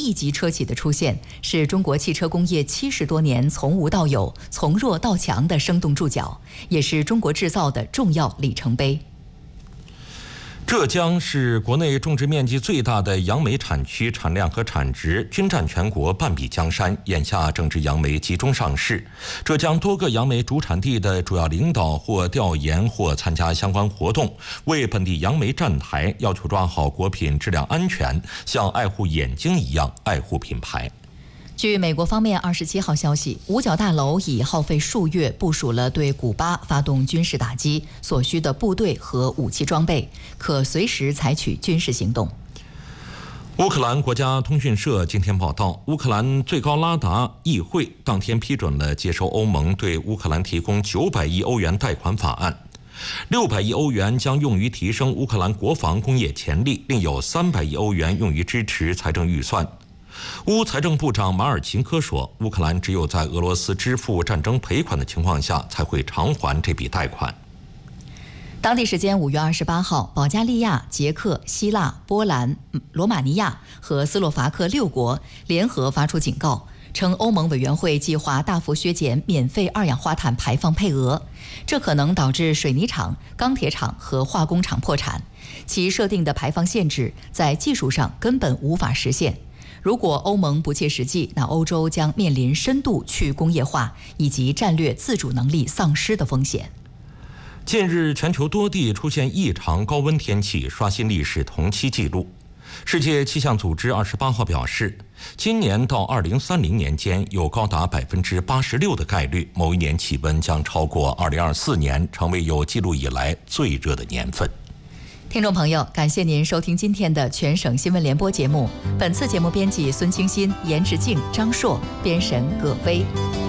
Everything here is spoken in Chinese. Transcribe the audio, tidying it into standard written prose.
1级车企的出现，是中国汽车工业70多年从无到有、从弱到强的生动注脚，也是中国制造的重要里程碑。 浙江是国内种植面积最大的杨梅产区，产量和产值均占全国半壁江山。眼下正值杨梅集中上市，浙江多个杨梅主产地的主要领导或调研或参加相关活动，为本地杨梅站台，要求抓好果品质量安全，像爱护眼睛一样爱护品牌。 据美国方面27号消息，五角大楼已耗费数月部署了对古巴发动军事打击所需的部队和武器装备，可随时采取军事行动。 乌克兰国家通讯社今天报道，乌克兰最高拉达议会当天批准了接受欧盟对乌克兰提供900亿欧元贷款法案，600亿欧元将用于提升乌克兰国防工业潜力，另有300亿欧元用于支持财政预算。乌财政部长马尔琴科说，乌克兰只有在俄罗斯支付战争赔款的情况下，才会偿还这笔贷款。 当地时间5月28号，保加利亚、捷克、希腊、波兰、罗马尼亚和斯洛伐克6国联合发出警告，称欧盟委员会计划大幅削减免费二氧化碳排放配额，这可能导致水泥厂、钢铁厂和化工厂破产。其设定的排放限制在技术上根本无法实现。如果欧盟不切实际，那欧洲将面临深度去工业化以及战略自主能力丧失的风险。 近日，全球多地出现异常高温天气，刷新历史同期纪录。世界气象组织28号表示，今年到2030年间，有高达86%的概率，某一年气温将超过2024年，成为有记录以来最热的年份。 听众朋友，感谢您收听今天的全省新闻联播节目。本次节目编辑孙清新、严志静、张硕，编审葛飞。